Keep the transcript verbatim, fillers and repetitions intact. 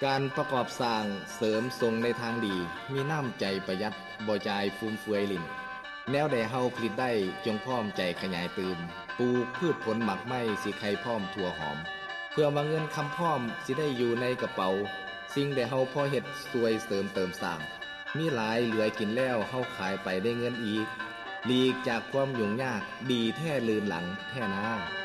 การประกอบสร้างเสริมทรงในทางดีมีน้ำใจประหยัดบ่จ่ายฟุ่มเฟือยลิ้นแนวใดเฮาผลิตได้จงพร้อมใจขยายเติมปลูกพืชผลหมักไม้สิไข่พร้อมทั่วหอมเพื่อมาเงินคำพร้อมสิได้อยู่ในกระเป๋าสิ่งใดเฮาพอเฮ็ดสวยเสริมเติมสร้างมีหลายเหลือกินแล้วเฮาขายไปได้เงินอีกหลีกจากความยุ่งยากดีแท้ลืนหลังแท้นา